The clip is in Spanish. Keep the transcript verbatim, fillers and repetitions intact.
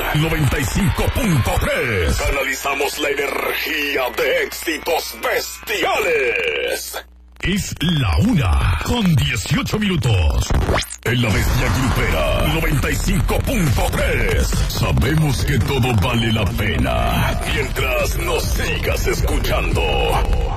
noventa y cinco punto tres. Canalizamos la energía de éxitos bestiales. Es la una con dieciocho minutos. En la bestia grupera noventa y cinco punto tres. Sabemos que todo vale la pena mientras nos sigas escuchando.